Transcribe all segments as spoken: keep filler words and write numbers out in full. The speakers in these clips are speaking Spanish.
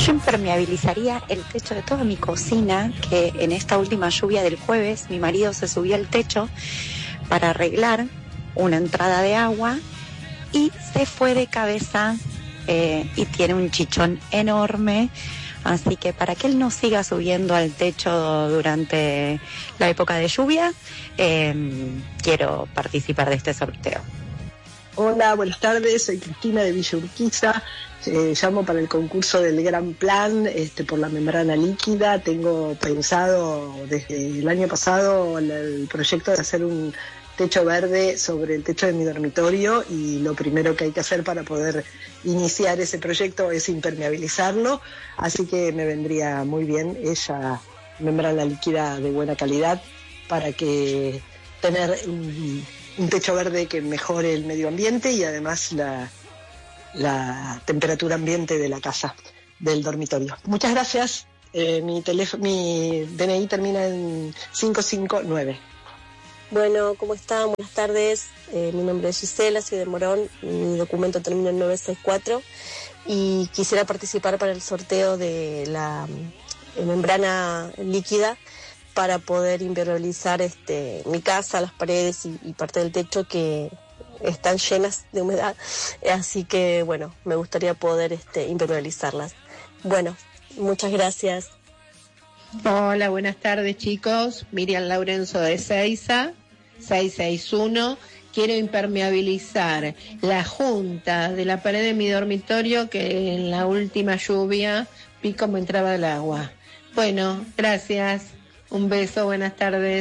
Yo impermeabilizaría el techo de toda mi cocina, que en esta última lluvia del jueves mi marido se subió al techo para arreglar una entrada de agua y se fue de cabeza eh, y tiene un chichón enorme. Así que para que él no siga subiendo al techo durante la época de lluvia, eh, quiero participar de este sorteo. Hola, buenas tardes, soy Cristina de Villa Urquiza, eh, llamo para el concurso del Gran Plan este, por la membrana líquida. Tengo pensado desde el año pasado el, el proyecto de hacer un techo verde sobre el techo de mi dormitorio, y lo primero que hay que hacer para poder iniciar ese proyecto es impermeabilizarlo, así que me vendría muy bien esa membrana líquida de buena calidad para que tener un, un techo verde que mejore el medio ambiente y además la, la temperatura ambiente de la casa, del dormitorio. Muchas gracias. Eh, mi, teléfono, mi D N I termina en cinco cinco nueve. Bueno, ¿cómo están? Buenas tardes. Eh, mi nombre es Gisela, soy de Morón. Mi documento termina en nueve seis cuatro y quisiera participar para el sorteo de la eh, membrana líquida para poder impermeabilizar este, mi casa, las paredes y, y parte del techo que están llenas de humedad. Así que, bueno, me gustaría poder este, impermeabilizarlas. Bueno, muchas gracias. Hola, buenas tardes, chicos. Miriam Laurenzo de Seiza, seiscientos sesenta y uno. Quiero impermeabilizar la junta de la pared de mi dormitorio, que en la última lluvia vi cómo entraba el agua. Bueno, gracias. Un beso, buenas tardes.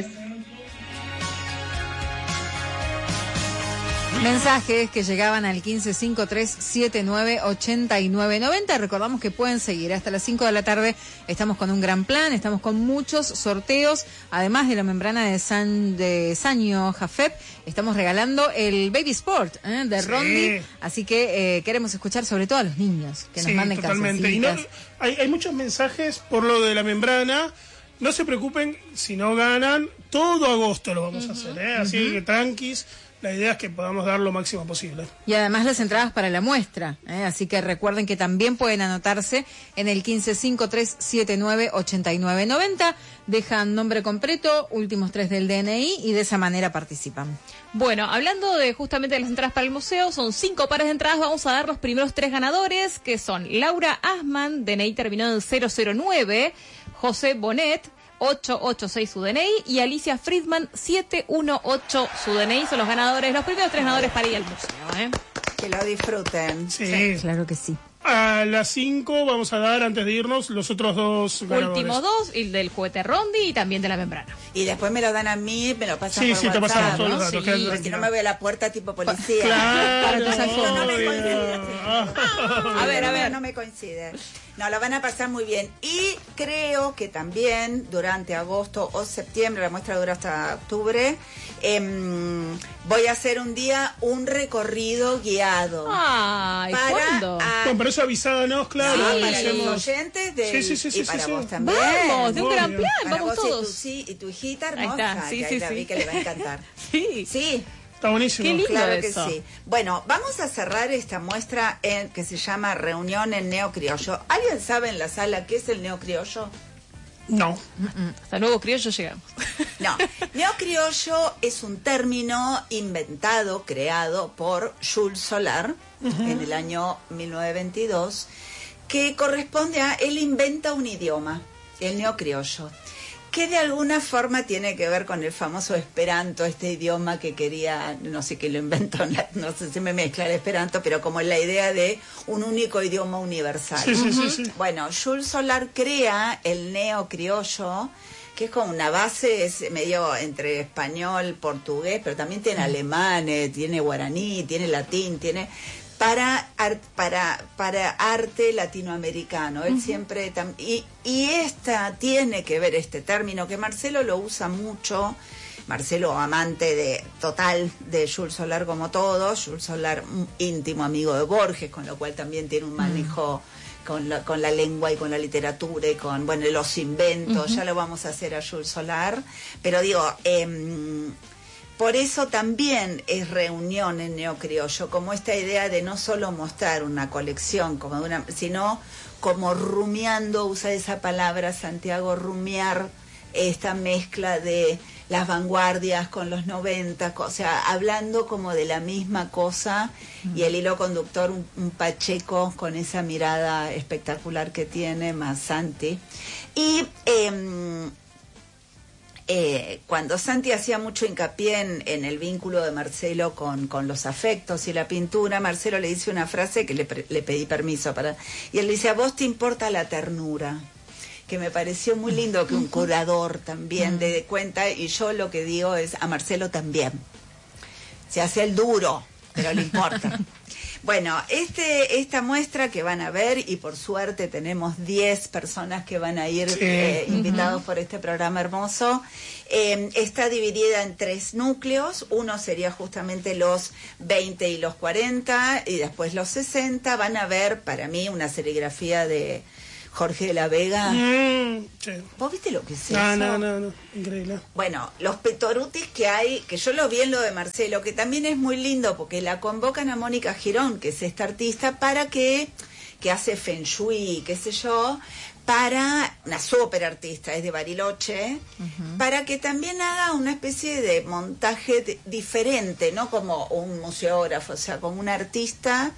Mensajes que llegaban al quince cincuenta y tres setenta y nueve ochenta y nueve noventa. Recordamos que pueden seguir hasta las cinco de la tarde. Estamos con un gran plan, estamos con muchos sorteos. Además de la membrana de, San, de Sanyo Jafet, estamos regalando el Baby Sport ¿eh? de sí. Rondi. Así que eh, queremos escuchar sobre todo a los niños que nos sí, manden totalmente. Y no, hay, hay muchos mensajes por lo de la membrana. No se preocupen si no ganan. Todo agosto lo vamos uh-huh. a hacer, ¿eh? Así uh-huh. que tranquis. La idea es que podamos dar lo máximo posible. Y además las entradas para la muestra, ¿eh? Así que recuerden que también pueden anotarse en el quince cincuenta y tres setenta y nueve ochenta y nueve noventa. Dejan nombre completo, últimos tres del D N I y de esa manera participan. Bueno, hablando de justamente de las entradas para el museo, son cinco pares de entradas. Vamos a dar los primeros tres ganadores, que son Laura Asman, D N I terminado en cero cero nueve, José Bonet, ocho ocho seis su D N I, y Alicia Friedman, siete uno ocho su D N I. Son los ganadores, los primeros tres ganadores para ir al museo, ¿eh? Que lo disfruten. Sí. sí, claro que sí. A las cinco vamos a dar, antes de irnos, los otros dos ganadores. Últimos dos, el del juguete Rondi y también de la membrana. Y después me lo dan a mí, me lo pasan sí, por sí, WhatsApp, te pasamos todos ¿no? los datos. Sí, porque si no me voy a la puerta tipo policía. Claro, no, no me coincide. A ver, a ver. No me coincide. No, lo van a pasar muy bien. Y creo que también durante agosto o septiembre, la muestra dura hasta octubre, eh, voy a hacer un día un recorrido guiado. Ay, para ¿cuándo? A... Bueno, pero eso avisanos, claro. Sí, para hacemos... los oyentes de... sí, sí, sí, sí, y para sí, vos sí. también. Vamos, de un gran plan, para vamos vos todos. Y tu, sí, y tu hijita hermosa, ahí está. Sí, que sí, ahí la sí. vi que le va a encantar. Sí. Sí. Está buenísimo. Qué lindo claro eso. que sí. Bueno, vamos a cerrar esta muestra en, que se llama Reunión en Neocriollo. ¿Alguien sabe en la sala qué es el neocriollo? No. Mm-mm. Hasta luego criollo llegamos. No. Neocriollo es un término inventado, creado por Jules Solar uh-huh. en el año mil novecientos veintidós, que corresponde a él inventa un idioma, el neocriollo, que de alguna forma tiene que ver con el famoso Esperanto, este idioma que quería, no sé qué lo inventó, no sé si me mezcla el Esperanto, pero como la idea de un único idioma universal. Sí, sí, sí, sí. Bueno, Jules Solar crea el neocriollo, que es como una base, es medio entre español, portugués, pero también tiene alemán, eh, tiene guaraní, tiene latín, tiene... Para, art, para, para arte latinoamericano. Él uh-huh. siempre... Tam, y, y esta tiene que ver, este término, que Marcelo lo usa mucho. Marcelo, amante de total de Jules Solar como todos. Jules Solar, íntimo amigo de Borges, con lo cual también tiene un manejo uh-huh. con, la, con la lengua y con la literatura y con, bueno, los inventos. Uh-huh. Ya lo vamos a hacer a Jules Solar. Pero digo... Eh, por eso también es reunión en Neocriollo, como esta idea de no solo mostrar una colección, como de una, sino como rumiando, usa esa palabra Santiago, rumiar esta mezcla de las vanguardias con los noventa, o sea, hablando como de la misma cosa, y el hilo conductor, un, un Pacheco con esa mirada espectacular que tiene, más Santi. Y eh, eh, cuando Santi hacía mucho hincapié en, en el vínculo de Marcelo con, con los afectos y la pintura, Marcelo le dice una frase que le, le pedí permiso para... Y él dice, a vos te importa la ternura, que me pareció muy lindo que un curador también dé cuenta, y yo lo que digo es, a Marcelo también. Se hace el duro, pero le importa. Bueno, este esta muestra que van a ver, y por suerte tenemos diez personas que van a ir sí. eh, invitados uh-huh. por este programa hermoso, eh, está dividida en tres núcleos. Uno sería justamente los veinte y los cuarenta, y después los sesenta. Van a ver, para mí, una serigrafía de Jorge de la Vega. Mm, sí. ¿Vos viste lo que es no, eso? No, no, no, increíble. Bueno, los petorutis que hay, que yo lo vi en lo de Marcelo, que también es muy lindo, porque la convocan a Mónica Girón, que es esta artista, para que, que hace Feng Shui, qué sé yo, para, una súper artista, es de Bariloche, uh-huh. para que también haga una especie de montaje de, diferente, no como un museógrafo, o sea, como un artista.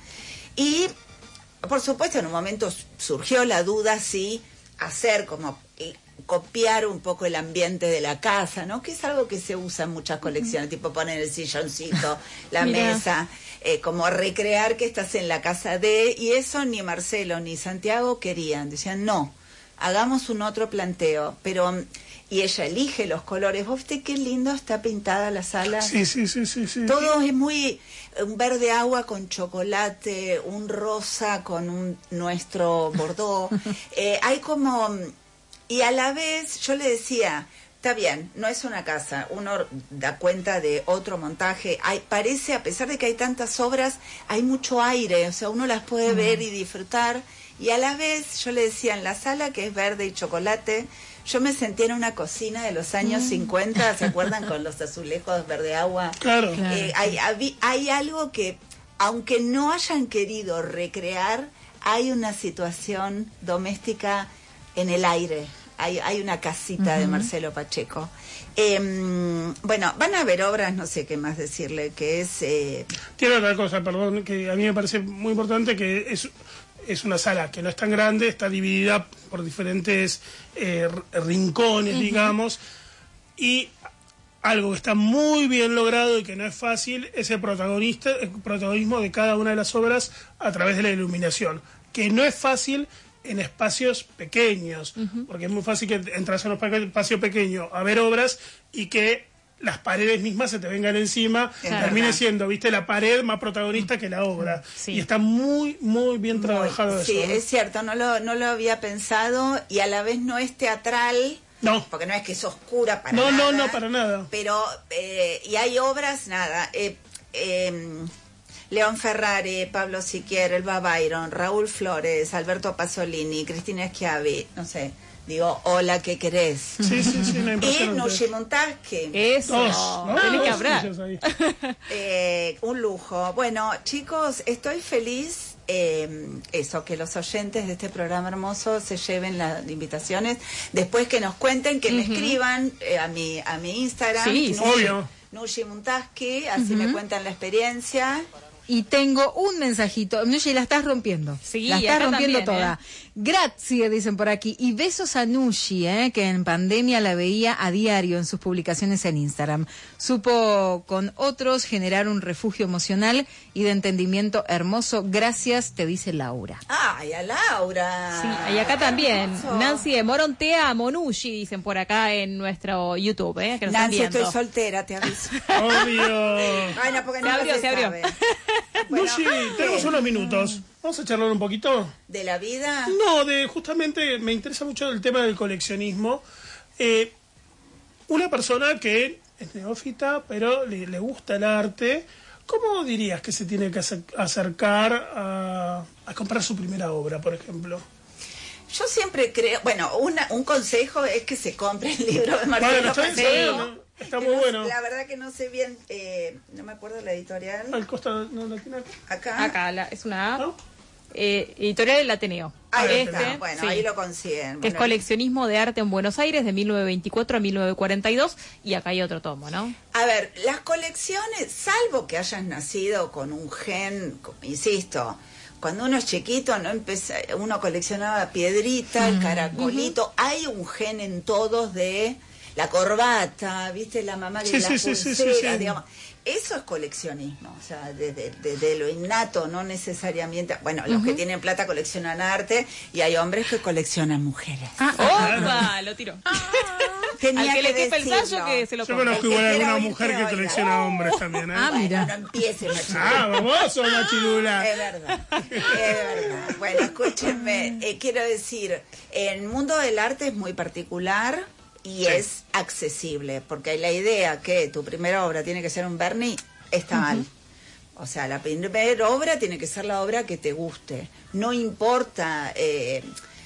Y por supuesto, en un momento surgió la duda si hacer como eh, copiar un poco el ambiente de la casa, ¿no? Que es algo que se usa en muchas colecciones, uh-huh. tipo poner el silloncito, la mesa, eh, como recrear que estás en la casa de... Y eso ni Marcelo ni Santiago querían. Decían, no, hagamos un otro planteo. Pero... Y ella elige los colores. ¿Vos viste qué lindo está pintada la sala? Sí, sí, sí, sí, sí. Todo es muy... Un verde agua con chocolate, un rosa con un nuestro bordeaux. eh, hay como... Y a la vez yo le decía, está bien, no es una casa, uno da cuenta de otro montaje. Hay, parece, a pesar de que hay tantas obras, hay mucho aire, o sea, uno las puede mm. ver y disfrutar. Y a la vez yo le decía, en la sala que es verde y chocolate... Yo me sentía en una cocina de los años mm. cincuenta, ¿se acuerdan? Con los azulejos verde agua. Claro. claro eh, hay, hay, hay algo que, aunque no hayan querido recrear, hay una situación doméstica en el aire. Hay, hay una casita uh-huh. de Marcelo Pacheco. Eh, bueno, van a ver obras, no sé qué más decirle, que es... Eh... Tiene otra cosa, perdón, que a mí me parece muy importante, que es... Es una sala que no es tan grande, está dividida por diferentes eh, rincones, uh-huh. digamos, y algo que está muy bien logrado y que no es fácil es el protagonista, el protagonismo de cada una de las obras a través de la iluminación, que no es fácil en espacios pequeños, uh-huh. porque es muy fácil que entras en un espacio pequeño a ver obras y que las paredes mismas se te vengan encima, claro, termine siendo, viste, la pared más protagonista que la obra. Sí. Y está muy, muy bien muy, trabajado sí, eso. Sí, es cierto, no lo, no lo había pensado, y a la vez no es teatral. No. Porque no es que es oscura para no, nada. No, no, para nada. Pero, eh, y hay obras, nada, eh, eh, León Ferrari, Pablo Siquier, Elba Byron, Raúl Flores, Alberto Pasolini, Cristina Schiavi, no sé... Digo, hola, ¿qué querés? Sí, sí, sí, no, y Nushi Montaje. Eso, oh, no, tenés que hablar. eh, un lujo. Bueno, chicos, estoy feliz, eh, eso, que los oyentes de este programa hermoso se lleven las invitaciones. Después que nos cuenten, que uh-huh. me escriban eh, a mi a mi Instagram. Sí, Nushi, obvio. Nushi Montaje, así uh-huh. me cuentan la experiencia. Y tengo un mensajito. Nushi, la estás rompiendo. Sí, la estás rompiendo también, toda. ¿eh? Gracias, dicen por aquí. Y besos a Nushi, ¿eh? Que en pandemia la veía a diario en sus publicaciones en Instagram. Supo con otros generar un refugio emocional y de entendimiento hermoso. Gracias, te dice Laura. ¡Ay, a Laura! Sí, y acá también. Hermoso. Nancy de Morontea a Monushi, dicen por acá en nuestro YouTube, ¿eh? Que nos Nancy, están viendo. estoy soltera, te aviso. Obvio. Bueno, porque se no abrió, se, se abrió. sabe. Bueno, Nushi, tenemos unos minutos. Vamos a charlar un poquito. ¿De la vida? No, de justamente me interesa mucho el tema del coleccionismo. Eh, una persona que es neófita, pero le, le gusta el arte, ¿cómo dirías que se tiene que acercar a, a comprar su primera obra, por ejemplo? Yo siempre creo, bueno, una, un consejo es que se compre el libro de Marcelo Bueno, está, Paseo. bien, ¿no? Está muy No, bueno. la verdad que no sé bien, eh, no me acuerdo la editorial. Al costado, no, la tiene acá. Acá. Acá la- es una ¿No? eh, editorial del Ateneo. Ahí Este, está, bueno, sí, ahí lo consiguen. que es Bueno, coleccionismo de arte en Buenos Aires de mil novecientos veinticuatro a mil novecientos cuarenta y dos y acá hay otro tomo, ¿no? A ver, las colecciones, salvo que hayas nacido con un gen, co- insisto, cuando uno es chiquito, no empezó, uno coleccionaba piedrita, el caracolito, hay un gen en todos de la corbata, ¿viste? La mamá de Sí, las sí, sí, sí, pulseras, sí, sí. digamos. Eso es coleccionismo, o sea, desde, desde lo innato, no necesariamente. Bueno, los que tienen plata coleccionan arte y hay hombres que coleccionan mujeres. Ah, ¡opa! Lo tiro. Tenía Al que le quepa el decirlo. sallo que se lo Yo compre. conozco El que igual quiera alguna oír, mujer que que oiga. colecciona hombres también, ¿eh? Ah, mira. Bueno, no empiece, machirula. Ah, famoso, machirula. Es verdad, es verdad. Bueno, escúchenme, eh, quiero decir, el mundo del arte es muy particular y es accesible, porque hay la idea que tu primera obra tiene que ser un Berni, está mal. O sea, la primera obra tiene que ser la obra que te guste. No importa... Eh,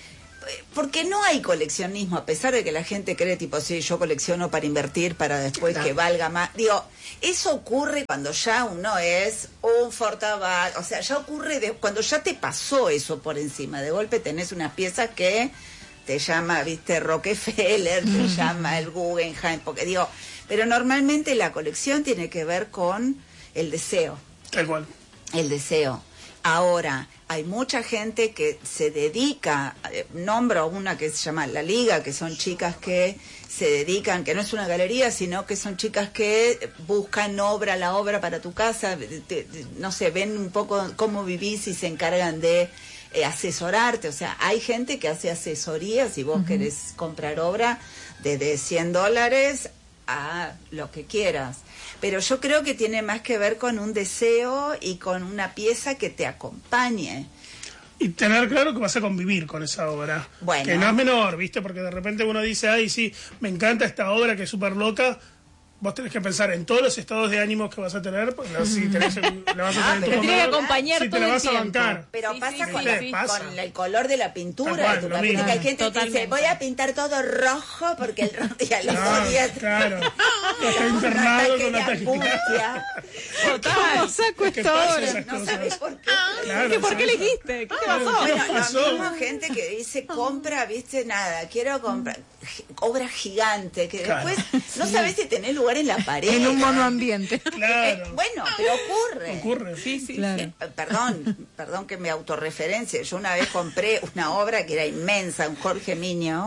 porque no hay coleccionismo, a pesar de que la gente cree tipo, sí, yo colecciono para invertir, para después que valga más. Digo, eso ocurre cuando ya uno es un fortabat, o sea, ya ocurre de, cuando ya te pasó eso por encima. De golpe tenés unas piezas que te llama, viste, Rockefeller, te llama el Guggenheim, porque digo, pero normalmente la colección tiene que ver con el deseo. Tal cual. El deseo. Ahora, hay mucha gente que se dedica, eh, nombro una que se llama La Liga, que son chicas que se dedican, que no es una galería, sino que son chicas que buscan obra, la obra para tu casa, te- te- no sé, ven un poco cómo vivís y se encargan de eh, asesorarte. O sea, hay gente que hace asesoría si vos querés comprar obra desde cien dólares a lo que quieras. Pero yo creo que tiene más que ver con un deseo y con una pieza que te acompañe. Y tener claro que vas a convivir con esa obra. Bueno. Que no es menor, ¿viste? Porque de repente uno dice, ay, sí, me encanta esta obra que es súper loca. Vos tenés que pensar en todos los estados de ánimos que vas a tener, porque si tenés el- la vas a Ah, tener en tu pero tiene que comedor, acompañar si te todo la el vas a tiempo. bancar. Pero Sí, pasa, sí, con, sí, la- sí. Pasa. con el color de la pintura Tal cual, de tu lo gabinete, mismo. que hay gente que dice, Totalmente. voy a pintar todo rojo porque el rojo y al otro Ah, día claro. Está un internado ataque con de ataque. angustia. Total. saco ¿Qué esta pasa hora? esas No cosas? sabes por qué. Claro, ¿Qué, ¿Por qué ¿sabes? elegiste? ¿Qué te Claro. pasó? Bueno, pasó? lo mismo gente que dice, compra, viste, nada, quiero comprar gi- obra gigante, que Claro. después no sabes si tenés lugar en la pared. En un monoambiente. Eh, Claro. bueno, pero ocurre. Ocurre. Sí, sí, Claro. sí. Eh, Perdón, perdón que me autorreferencie. Yo una vez compré una obra que era inmensa, un Jorge Miño.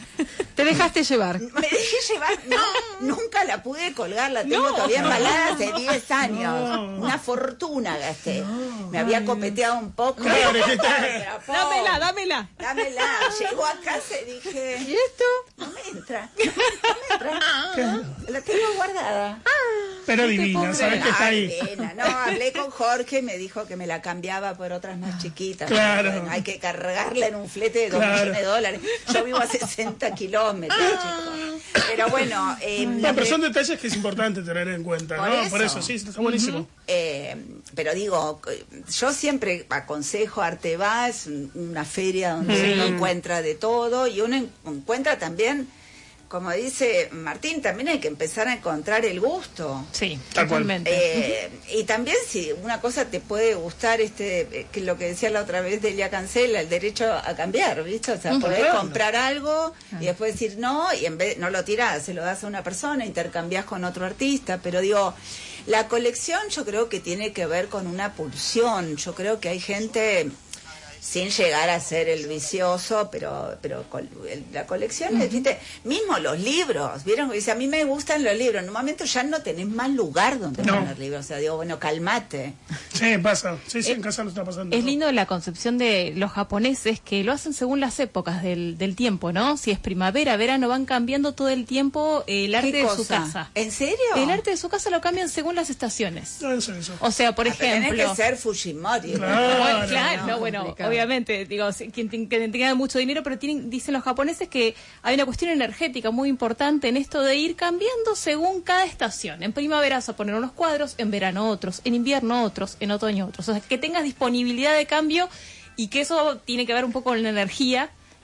Te dejaste llevar. Me dejé llevar, no, nunca la pude colgar, la tengo todavía embalada hace diez años. No. Una fortuna gasté. Me había copeteado un poco. Claro, dijiste, Pero, po, Dámela, dámela. Dámela. Llegó a casa y dije, ¿Y esto? no me entra, no me entra. La tengo guardada. pero divina, sabes que está Ay, ahí. pena. No, hablé con Jorge y me dijo que me la cambiaba por otras más chiquitas. Claro. Bueno, hay que cargarla en un flete de dos Claro. millones de dólares. Yo vivo a sesenta kilómetros, chicos. Pero bueno, eh, No, la pero pre- son detalles que es importante tener en cuenta, Por ¿no? eso. Por eso, sí, está buenísimo. eh, pero digo, yo siempre aconsejo Arteba, es un- una feria donde uno encuentra de todo y uno en- encuentra también, como dice Martín, también hay que empezar a encontrar el gusto. Sí, Tal cual. totalmente. Eh, y también si una cosa te puede gustar, este eh, que lo que decía la otra vez de Elia Cancela, el derecho a cambiar, ¿viste? O sea, Ujú. podés Claro. comprar algo y después decir no, y en vez no lo tirás, se lo das a una persona, intercambiás con otro artista, pero digo, la colección yo creo que tiene que ver con una pulsión. Yo creo que hay gente, sin llegar a ser el vicioso, pero pero col- el- la colección es, ¿viste? Mismo los libros, ¿vieron? Dice, a mí me gustan los libros. En un momento ya no tenés más lugar donde No. poner libros. O sea, digo, bueno, calmate. Sí, pasa. Sí, sí, Eh, en casa no está pasando. Es lindo la concepción de los japoneses que lo hacen según las épocas del, del tiempo, ¿no? Si es primavera, verano, van cambiando todo el tiempo el arte ¿Qué de cosa? su casa. ¿En serio? El arte de su casa lo cambian según las estaciones. No, eso, eso. O sea, por Ah, pero ejemplo... tenés que ser Fujimori. ¿no? Claro. Bueno, claro, no, no, bueno, complicado. obviamente, digo, si- quien, ten- que tenga mucho dinero, pero tienen, dicen los japoneses que hay una cuestión energética muy importante en esto de ir cambiando según cada estación. En primavera vas a poner unos cuadros, en verano otros, en invierno otros, en otoño otros. O sea, que tengas disponibilidad de cambio y que eso tiene que ver un poco con la energía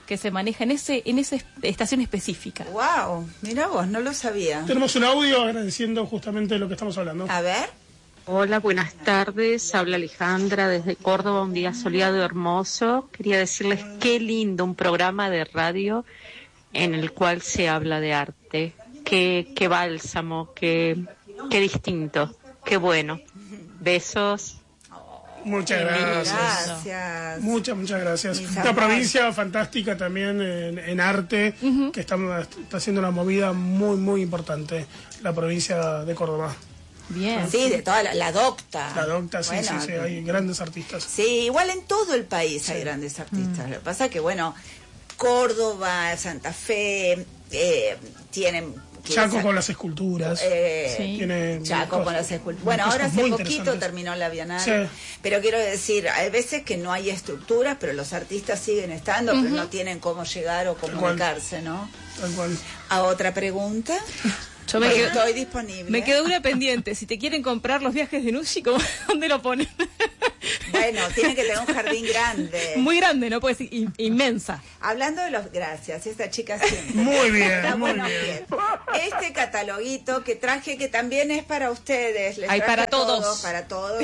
que se maneja en ese en esa estación específica. Wow, mira vos, no lo sabía. Tenemos un audio agradeciendo justamente lo que estamos hablando. A ver. Hola, buenas tardes. Habla Alejandra desde Córdoba, un día soleado y hermoso. Quería decirles qué lindo un programa de radio en el cual se habla de arte. Qué, qué bálsamo, qué, qué distinto, qué bueno. Besos. Muchas gracias. Gracias. Muchas, muchas gracias. Mis Una amores. provincia fantástica también en, en arte, uh-huh. que está, está haciendo una movida muy, muy importante, la provincia de Córdoba. Bien. Sí, de toda la, la docta. La docta, sí, bueno, sí, sí, hay grandes artistas. Sí, igual en todo el país sí. hay grandes artistas. Mm. Lo que pasa es que, bueno, Córdoba, Santa Fe, eh, tienen... Chaco con las esculturas. Eh, sí. Tiene Chaco con las esculturas. Bueno, ahora hace poquito terminó la Bienal. Sí. Pero quiero decir, hay veces que no hay estructuras, pero los artistas siguen estando, uh-huh. pero no tienen cómo llegar o comunicarse, ¿no? Tal cual. ¿A otra pregunta? Yo me quedo, estoy disponible. Me quedó una pendiente. Si te quieren comprar los viajes de Nushi, ¿dónde lo ponen? Bueno, tiene que tener un jardín grande. Muy grande, no puede ser in, inmensa. Hablando de los... Gracias, esta chica siempre. Muy bien, muy bien. Este cataloguito que traje, que también es para ustedes. Les Hay para todos. todos. Para todos.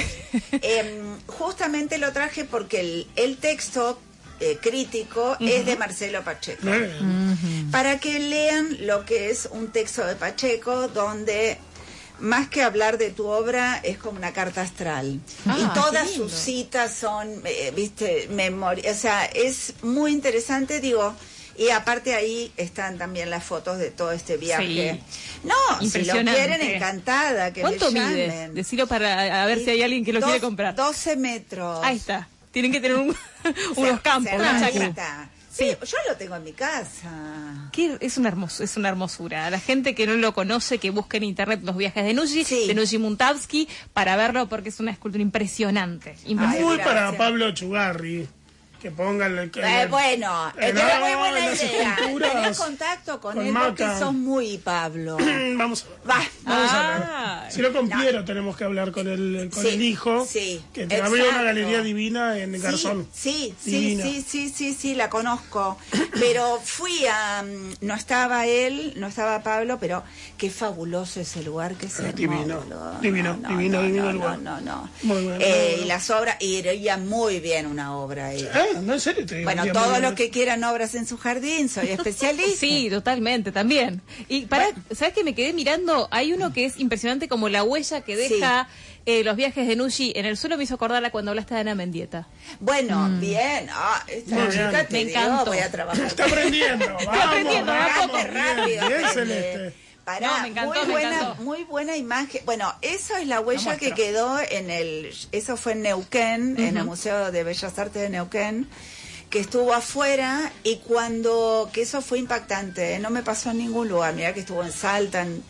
eh, justamente lo traje porque el, el texto... Eh, crítico uh-huh. es de Marcelo Pacheco. Uh-huh. Para que lean lo que es un texto de Pacheco, donde más que hablar de tu obra es como una carta astral. Ah, y todas sus citas son, eh, viste, memoria, o sea, es muy interesante, digo. Y aparte ahí están también las fotos de todo este viaje. Sí. No, si lo quieren, encantada, que ¿Cuánto me llamen. mide? Decilo para a ver y si hay alguien que lo dos, quiere comprar. doce metros. Ahí está. Tienen que tener un, unos se, campos, se una chacra. Sí, yo lo tengo en mi casa. ¿Qué? Es una hermoso, es una hermosura. A la gente que no lo conoce, que busque en internet los viajes de Nushi, sí. de Nushi Muntavsky, para verlo porque es una escultura impresionante. impresionante. Muy para Pablo Chugarri. Que pongan el, el, eh, bueno, es no, muy buena idea. Tenés contacto con, con él Maca. Porque sos muy Pablo. Vamos a ver. Va. Vamos ah, a ver. Si no con no. Piero tenemos que hablar con el, con sí, el hijo. Sí. Que te abrió una galería divina en Garzón. Sí, sí, sí, sí, sí, sí, la conozco. Pero fui a... No estaba él, no estaba Pablo, pero qué fabuloso ese lugar, que es eh, divino, no, divino, no, divino, no, divino no, el lugar. No, no, no. Muy bueno, eh, muy bueno. Y las obras, iría muy bien una obra ahí. ¿Eh? No, en serio te digo. Bueno, todos los que quieran obras en su jardín, soy especialista. Sí, totalmente, también. Y para, bueno. ¿sabes qué? Me quedé mirando, hay uno que es impresionante, como la huella que deja sí. eh, los viajes de Nushi en el suelo. Me hizo acordarla cuando hablaste de Ana Mendieta. Bueno, mm. bien. Ah, esta Muy chica bien. te me digo, encantó. voy a trabajar. Está aprendiendo, vamos, Está aprendiendo, vamos, vamos, rápido. Bien, bien, aprende. Celeste. Pará, no, me encantó, muy me buena, encantó. muy buena imagen. Bueno, eso es la huella que quedó en el, eso fue en Neuquén, uh-huh. en el Museo de Bellas Artes de Neuquén, que estuvo afuera, y cuando, que eso fue impactante, ¿eh? No me pasó en ningún lugar, mira que estuvo en Salta, en,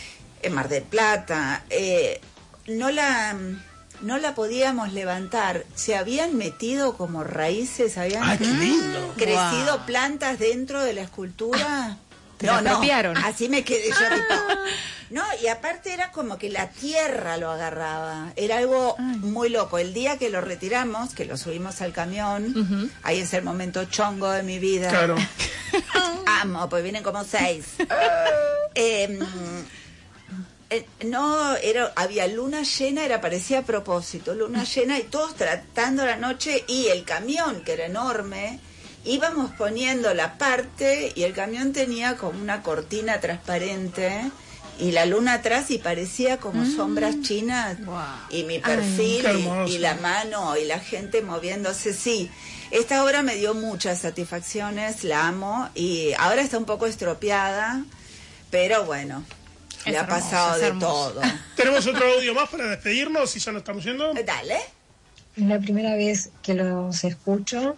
en Mar del Plata, eh, no la, no la podíamos levantar, se habían metido como raíces, habían ¡ay, qué lindo! crecido wow. plantas dentro de la escultura. Ah. No, no, apropiaron. Así me quedé yo tipo. No, y aparte era como que la tierra lo agarraba. Era algo Ay. muy loco. El día que lo retiramos, que lo subimos al camión, uh-huh. ahí es el momento chongo de mi vida. Claro. Amo, pues vienen como seis. eh, eh, no, era, había luna llena, era parecía a propósito, luna llena, y todos tratando la noche, y el camión, que era enorme, íbamos poniendo la parte y el camión tenía como una cortina transparente y la luna atrás y parecía como mm. sombras chinas wow. y mi perfil y, y la mano y la gente moviéndose. Sí, esta obra me dio muchas satisfacciones, la amo, y ahora está un poco estropeada, pero bueno, es le hermoso, ha pasado de todo. Tenemos otro audio más para despedirnos y ya nos estamos yendo. Dale. Es la primera vez que los escucho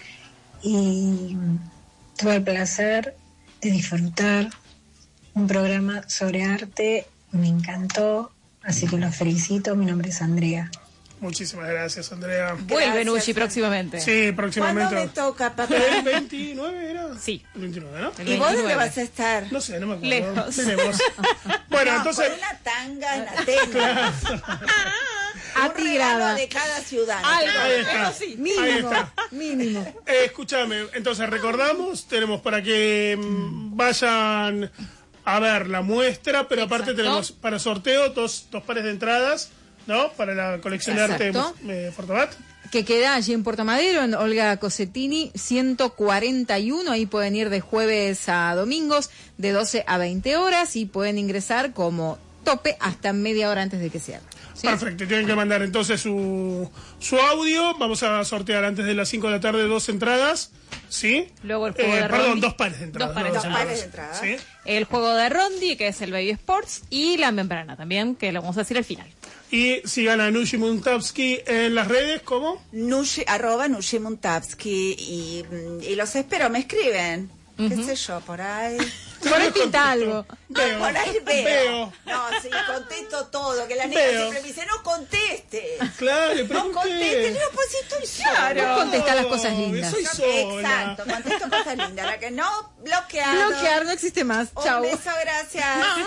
y tuve el placer de disfrutar un programa sobre arte, me encantó, así que los felicito. Mi nombre es Andrea. Muchísimas gracias, Andrea. Vuelve Nushi próximamente. Sí, próximamente. ¿Cuándo me toca, papá? ¿El veintinueve era? Sí. El veintinueve, ¿no? El ¿Y vos dónde vas a estar? No sé, no me acuerdo. Lejos. Tenemos. Bueno, no, entonces... con una tanga en Atenas. un atigrada. regalo de cada ciudadano. Algo, Ahí está. eso sí, Ahí mínimo, está. mínimo. Eh, escúchame, entonces recordamos, tenemos para que mm, vayan a ver la muestra, pero aparte Exacto. tenemos para sorteo dos, dos pares de entradas, ¿no? Para la colección de arte Exacto. eh, Fortabat. Que queda allí en Puerto Madero, en Olga Cosetini, ciento cuarenta y uno. Ahí pueden ir de jueves a domingos, de doce a veinte horas, y pueden ingresar como tope hasta media hora antes de que cierre. ¿Sí? Perfecto, tienen que mandar entonces su, su audio. Vamos a sortear antes de las cinco de la tarde dos entradas, ¿sí? Luego el juego Eh, de perdón, Rondi. dos pares de entradas. Dos pares de Dos entradas. pares de entradas. ¿Sí? El juego de Rondi, que es el Baby Sports, y la membrana también, que lo vamos a decir al final. Y sigan a Nushi Muntavsky en las redes, ¿cómo? Nushi, arroba Nushi Muntavsky y, y los espero, me escriben. ¿Qué sé yo? Por ahí. Por ahí pinta algo. Veo, Por ahí veo. veo. No, sí, contesto todo. Que la niña Veo. siempre me dice, no conteste. Claro, le No pregunté. conteste, no, pues sí estoy sola. Vos contestá las cosas lindas. Soy sola. Exacto, contesto cosas lindas. La que no, bloqueado. Bloquear no existe más. Un Chau. beso, gracias.